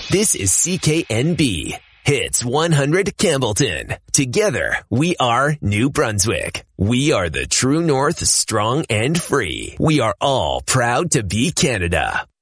This is CKNB. Hits 100 Campbellton. Together, we are New Brunswick. We are the true north, strong and free. We are all proud to be Canada.